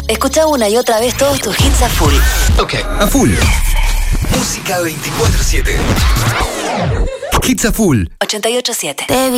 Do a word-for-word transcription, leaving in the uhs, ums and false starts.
Escucha una y otra vez todos tus hits a full. Ok, a full. Música veinticuatro siete. Hits a full. ochenta y ocho siete. Te vi